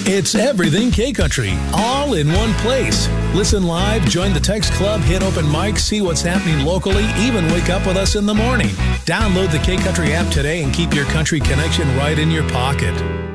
It's everything K-Country, all in one place. Listen live, join the text club, hit open mics, see what's happening locally, even wake up with us in the morning. Download the K-Country app today and keep your country connection right in your pocket.